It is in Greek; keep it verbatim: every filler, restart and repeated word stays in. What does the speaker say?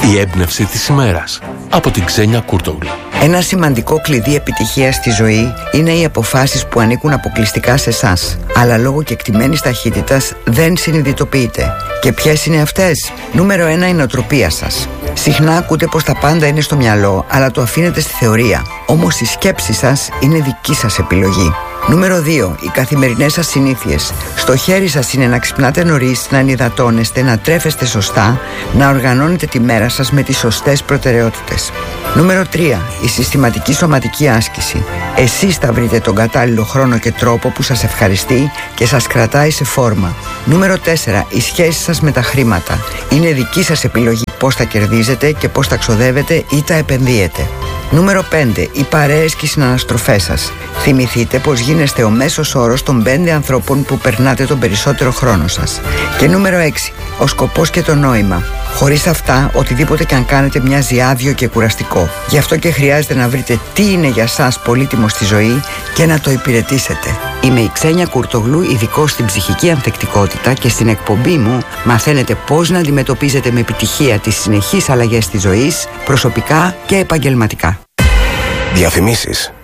Η έμπνευση της ημέρας από την Ξένια Κούρτογλου. Ένα σημαντικό κλειδί επιτυχίας στη ζωή είναι οι αποφάσεις που ανήκουν αποκλειστικά σε εσάς, αλλά λόγω κεκτημένης ταχύτητας δεν συνειδητοποιείτε. Και ποιες είναι αυτές? Νούμερο ένα, η νοοτροπία σας. Συχνά ακούτε πως τα πάντα είναι στο μυαλό, αλλά το αφήνετε στη θεωρία. Όμως η σκέψη σας είναι δική σας επιλογή. Νούμερο δύο. Οι καθημερινές σας συνήθειες. Στο χέρι σας είναι να ξυπνάτε νωρίς, να ενυδατώνεστε, να τρέφεστε σωστά, να οργανώνετε τη μέρα σας με τις σωστές προτεραιότητες. Νούμερο τρία. Η συστηματική σωματική άσκηση. Εσείς θα βρείτε τον κατάλληλο χρόνο και τρόπο που σας ευχαριστεί και σας κρατάει σε φόρμα. Νούμερο τέσσερα. Η σχέση σας με τα χρήματα. Είναι δική σας επιλογή πώς τα κερδίζετε και πώς τα ξοδεύετε ή τα επενδύετε. Νούμερο πέντε. Οι παρέες και οι συναναστροφές σας. Θυμηθείτε πως γίνεστε ο μέσος όρος των πέντε ανθρώπων που περνάτε τον περισσότερο χρόνο σας. Και νούμερο έξι. Ο σκοπός και το νόημα. Χωρίς αυτά, οτιδήποτε και αν κάνετε μοιάζει άδειο και κουραστικό. Γι' αυτό και χρειάζεται να βρείτε τι είναι για σας πολύτιμο στη ζωή και να το υπηρετήσετε. Είμαι η Ξένια Κούρτογλου, ειδικός στην ψυχική ανθεκτικότητα, και στην εκπομπή μου μαθαίνετε πώς να αντιμετωπίζετε με επιτυχία τις συνεχείς αλλαγές της ζωής, προσωπικά και επαγγελματικά. Διαφημίσεις.